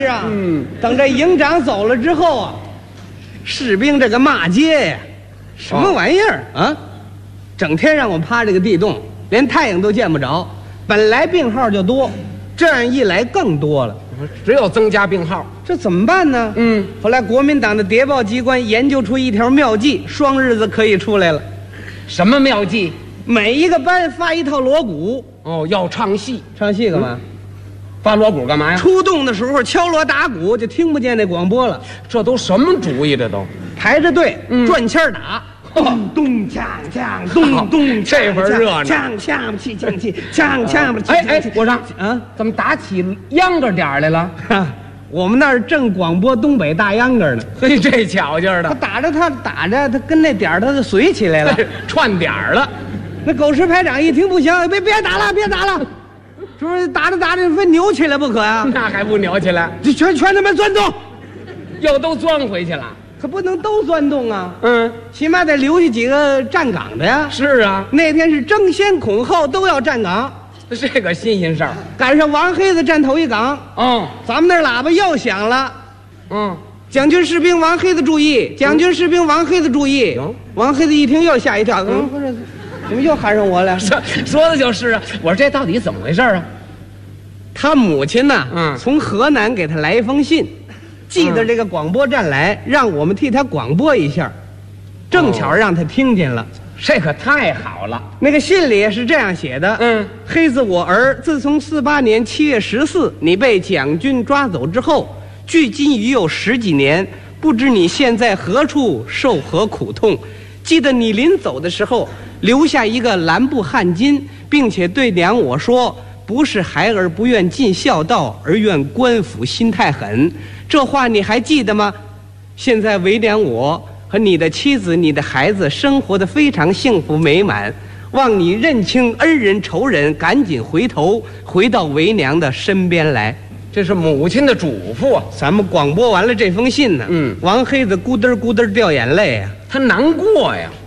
是啊，等这营长走了之后啊，士兵这个骂街呀，什么玩意儿啊？整天让我趴这个地洞，连太阳都见不着。本来病号就多，这样一来更多了， 只有增加病号。 这怎么办呢？后来国民党的谍报机关研究出一条妙计，双日子可以出来了。 什么妙计？ 每一个班发一套锣鼓。 哦，要唱戏。 唱戏干嘛？ 发锣鼓干嘛呀？ 出动的时候敲锣打鼓，就听不见那广播了。 这都什么主意？这都排着队转签打，咚咚锵锵，咚咚， 这会儿热闹。 锵锵气锵气，锵锵气。 哎，我说啊， 怎么打起秧歌点来了？ 我们那儿正广播东北大秧歌呢。 嘿，这巧劲儿的。 他打着，他跟那点儿他就随起来了， 串点儿了。 那狗师排长一听不行，别打了，别打了。说打着非扭起来不可呀！ 那还不扭起来？ 这全他妈钻洞， 又都钻回去了。 可不能都钻洞啊！起码得留下几个站岗的呀。 是啊， 那天是争先恐后都要站岗， 这个新鲜事儿。 赶上王黑子站头一岗，咱们那喇叭又响了，将军士兵王黑子注意！将军士兵王黑子注意！王黑子一听又吓一跳，怎么又喊上我了？ 说的就是啊！我说这到底怎么回事啊？ 他母亲呢？从河南给他来一封信，寄到这个广播站来，让我们替他广播一下，正巧让他听见了。 这可太好了！ 那个信里是这样写的：黑子我儿，自从48年7月14你被蒋军抓走之后，距今已有10几年，不知你现在何处，受何苦痛。记得你临走的时候留下一个蓝布汗巾，并且对娘我说，不是孩儿不愿尽孝道，而愿官府心太狠。这话你还记得吗？现在为娘我和你的妻子你的孩子生活得非常幸福美满，望你认清恩人仇人，赶紧回到为娘的身边来。 这是母亲的嘱咐啊！ 咱们广播完了这封信呢，王黑子咕噔咕噔掉眼泪啊， 他难过呀。